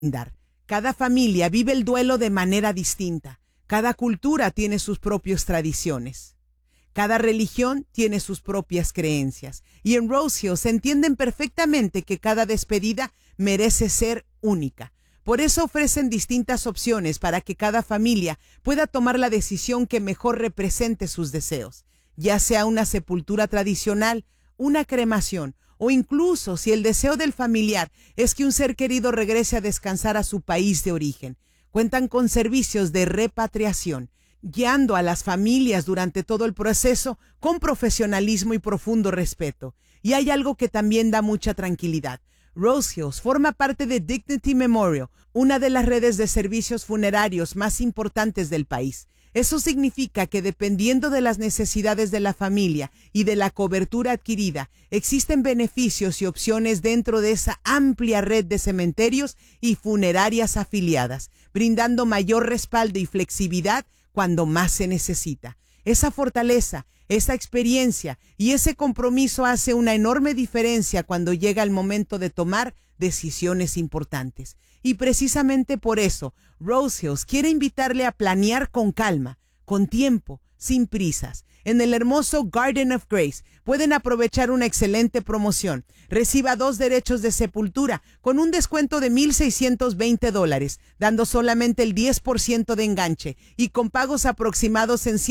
brindar. Cada familia vive el duelo de manera distinta. Cada cultura tiene sus propias tradiciones. Cada religión tiene sus propias creencias. Y en Rose Hills entienden perfectamente que cada despedida merece ser única. Por eso ofrecen distintas opciones para que cada familia pueda tomar la decisión que mejor represente sus deseos, ya sea una sepultura tradicional, una cremación, o incluso si el deseo del familiar es que un ser querido regrese a descansar a su país de origen. Cuentan con servicios de repatriación, guiando a las familias durante todo el proceso con profesionalismo y profundo respeto. Y hay algo que también da mucha tranquilidad. Rose Hills forma parte de Dignity Memorial, una de las redes de servicios funerarios más importantes del país. Eso significa que dependiendo de las necesidades de la familia y de la cobertura adquirida, existen beneficios y opciones dentro de esa amplia red de cementerios y funerarias afiliadas, brindando mayor respaldo y flexibilidad cuando más se necesita. Esa fortaleza, esa experiencia y ese compromiso hace una enorme diferencia cuando llega el momento de tomar decisiones importantes. Y precisamente por eso, Rose Hills quiere invitarle a planear con calma, con tiempo, sin prisas. En el hermoso Garden of Grace pueden aprovechar una excelente promoción. Reciba 2 derechos de sepultura con un descuento de $1,620, dando solamente el 10% de enganche y con pagos aproximados en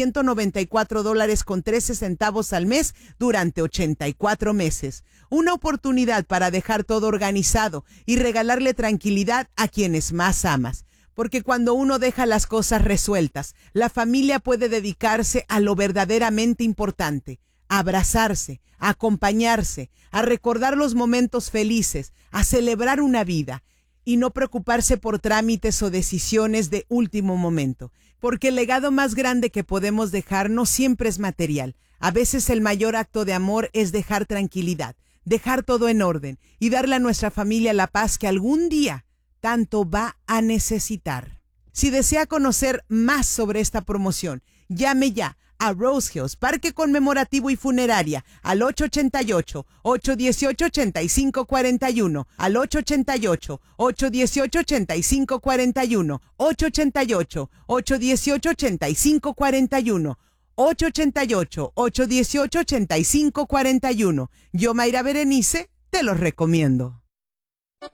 $194.13 al mes durante 84 meses. Una oportunidad para dejar todo organizado y regalarle tranquilidad a quienes más amas. Porque cuando uno deja las cosas resueltas, la familia puede dedicarse a lo verdaderamente importante, a abrazarse, a acompañarse, a recordar los momentos felices, a celebrar una vida y no preocuparse por trámites o decisiones de último momento. Porque el legado más grande que podemos dejar no siempre es material. A veces el mayor acto de amor es dejar tranquilidad, dejar todo en orden y darle a nuestra familia la paz que algún día tanto va a necesitar. Si desea conocer más sobre esta promoción, llame ya a Rose Hills, Parque Conmemorativo y Funeraria, al 888-818-8541, al 888-818-8541, 888-818-8541, 888-818-8541. Yo, Mayra Berenice, te los recomiendo.